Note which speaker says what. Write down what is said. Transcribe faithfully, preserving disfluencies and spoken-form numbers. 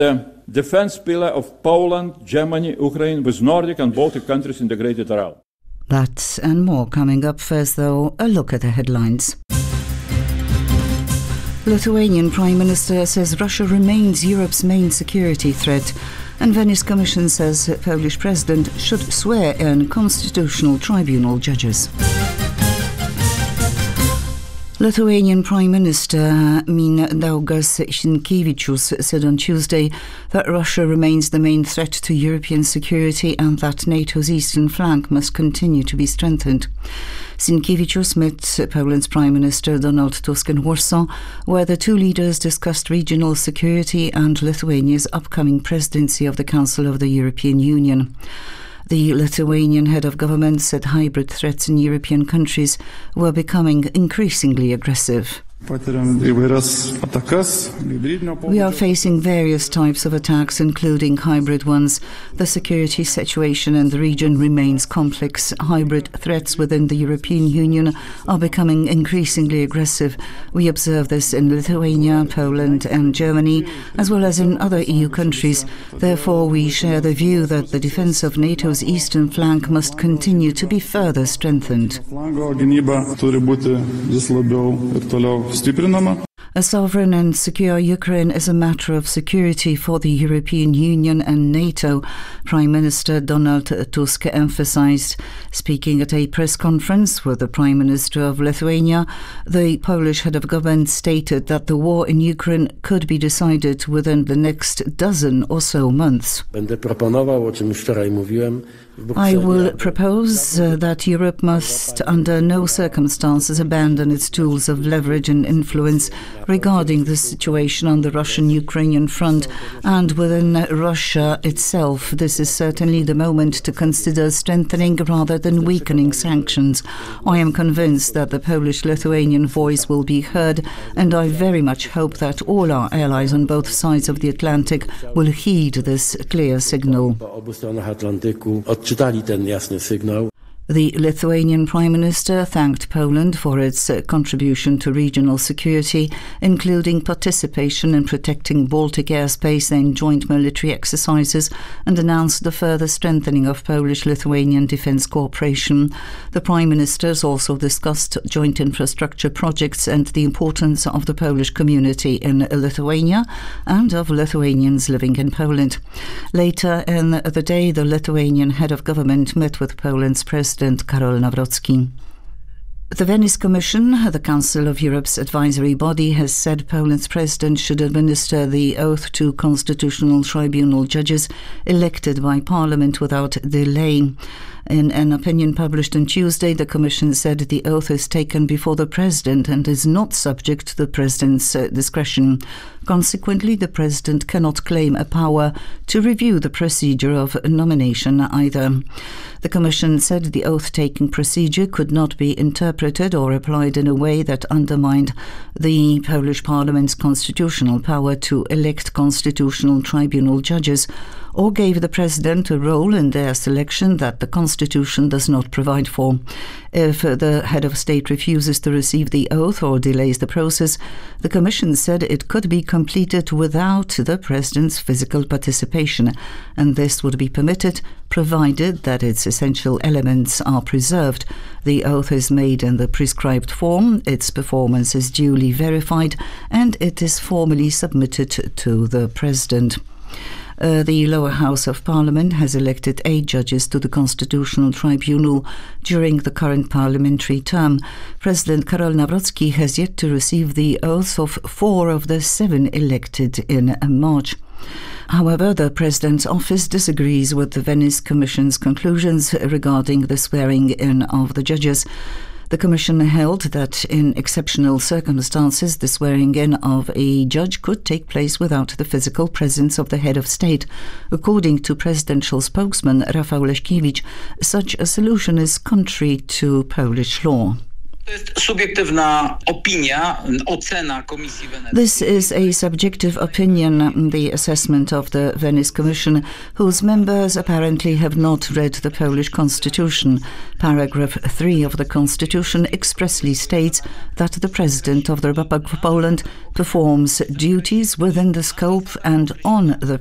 Speaker 1: The defense pillar of Poland, Germany, Ukraine, with Nordic and Baltic countries integrated around.
Speaker 2: That and more coming up. First, though, a look at the headlines. Lithuanian Prime Minister says Russia remains Europe's main security threat, and Venice Commission says Polish President should swear in Constitutional Tribunal judges. Lithuanian Prime Minister Mindaugas Sinkevičius said on Tuesday that Russia remains the main threat to European security and that NATO's eastern flank must continue to be strengthened. Sinkevičius met Poland's Prime Minister Donald Tusk in Warsaw, where the two leaders discussed regional security and Lithuania's upcoming presidency of the Council of the European Union. The Lithuanian head of government said hybrid threats in European countries were becoming increasingly aggressive. We are facing various types of attacks, including hybrid ones. The security situation in the region remains complex. Hybrid threats within the European Union are becoming increasingly aggressive. We observe this in Lithuania, Poland and Germany, as well as in other E U countries. Therefore, we share the view that the defense of NATO's eastern flank must continue to be further strengthened. A sovereign and secure Ukraine is a matter of security for the European Union and NATO, Prime Minister Donald Tusk emphasized. Speaking at a press conference with the Prime Minister of Lithuania, the Polish head of government stated that the war in Ukraine could be decided within the next dozen or so months. I will propose uh, that Europe must under no circumstances abandon its tools of leverage and influence regarding the situation on the Russian-Ukrainian front and within Russia itself. This is certainly the moment to consider strengthening rather than weakening sanctions. I am convinced that the Polish-Lithuanian voice will be heard, and I very much hope that all our allies on both sides of the Atlantic will heed this clear signal. The Lithuanian Prime Minister thanked Poland for its uh, contribution to regional security, including participation in protecting Baltic airspace and joint military exercises, and announced the further strengthening of Polish-Lithuanian defence cooperation. The Prime Ministers also discussed joint infrastructure projects and the importance of the Polish community in Lithuania and of Lithuanians living in Poland. Later in the day, the Lithuanian head of government met with Poland's President Karol Nawrocki. The Venice Commission, the Council of Europe's advisory body, has said Poland's president should administer the oath to Constitutional Tribunal judges elected by Parliament without delay. In an opinion published on Tuesday, the Commission said the oath is taken before the President and is not subject to the President's uh, discretion. Consequently, the President cannot claim a power to review the procedure of nomination either. The Commission said the oath-taking procedure could not be interpreted or applied in a way that undermined the Polish Parliament's constitutional power to elect Constitutional Tribunal judges, or gave the President a role in their selection that the Constitution does not provide for. If the head of state refuses to receive the oath or delays the process, the Commission said it could be completed without the President's physical participation, and this would be permitted provided that its essential elements are preserved. The oath is made in the prescribed form, its performance is duly verified, and it is formally submitted to the President. Uh, the lower house of Parliament has elected eight judges to the Constitutional Tribunal during the current parliamentary term. President Karol Nawrocki has yet to receive the oaths of four of the seven elected in March. However, the President's office disagrees with the Venice Commission's conclusions regarding the swearing-in of the judges. The Commission held that in exceptional circumstances the swearing-in of a judge could take place without the physical presence of the head of state. According to presidential spokesman Rafał Leszkiewicz, such a solution is contrary to Polish law. This is a subjective opinion, the assessment of the Venice Commission, whose members apparently have not read the Polish constitution. Paragraph three of the constitution expressly states that the President of the Republic of Poland performs duties within the scope and on the